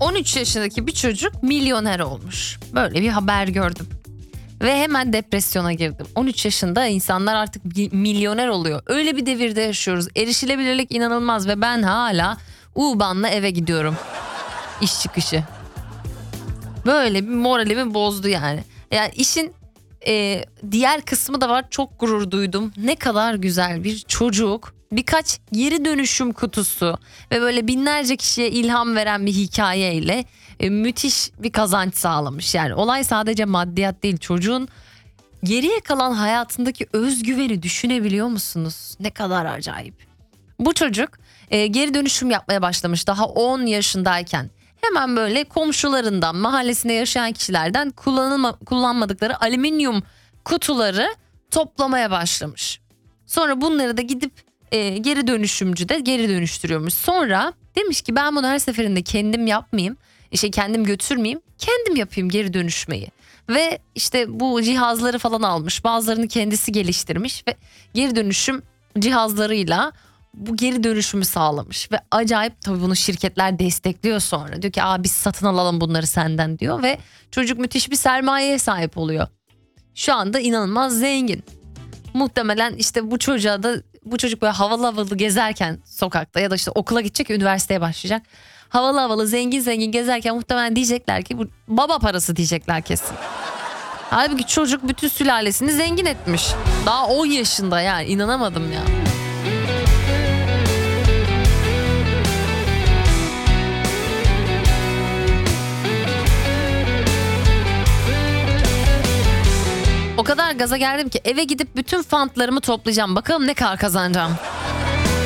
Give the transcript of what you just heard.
13 yaşındaki bir çocuk milyoner olmuş. Böyle bir haber gördüm. Ve hemen depresyona girdim. 13 yaşında insanlar artık milyoner oluyor. Öyle bir devirde yaşıyoruz. Erişilebilirlik inanılmaz ve ben hala U-Bahn'la eve gidiyorum. İş çıkışı. Böyle bir moralimi bozdu yani. Yani işin diğer kısmı da var. Çok gurur duydum. Ne kadar güzel bir çocuk. Birkaç geri dönüşüm kutusu ve böyle binlerce kişiye ilham veren bir hikayeyle müthiş bir kazanç sağlamış. Yani olay sadece maddiyat değil. Çocuğun geriye kalan hayatındaki özgüveni düşünebiliyor musunuz? Ne kadar acayip. Bu çocuk geri dönüşüm yapmaya başlamış daha 10 yaşındayken. Hemen böyle komşularından, mahallesinde yaşayan kişilerden kullanmadıkları alüminyum kutuları toplamaya başlamış. Sonra bunları da gidip geri dönüşümcüde geri dönüştürüyormuş. Sonra demiş ki ben bunu her seferinde kendim yapmayayım, kendim götürmeyeyim, kendim yapayım geri dönüşmeyi. Ve işte bu cihazları falan almış, bazılarını kendisi geliştirmiş ve geri dönüşüm cihazlarıyla bu geri dönüşümü sağlamış. Ve acayip, tabii bunu şirketler destekliyor sonra. Diyor ki biz satın alalım bunları senden diyor ve çocuk müthiş bir sermayeye sahip oluyor. Şu anda inanılmaz zengin. Muhtemelen işte bu çocuk böyle havalı havalı gezerken sokakta ya da işte okula gidecek, üniversiteye başlayacak. Havalı havalı zengin gezerken muhtemelen diyecekler ki bu baba parası diyecekler kesin. Halbuki çocuk bütün sülalesini zengin etmiş. Daha 10 yaşında, yani inanamadım ya. O kadar gaza geldim ki eve gidip bütün fantlarımı toplayacağım. Bakalım ne kadar kazanacağım.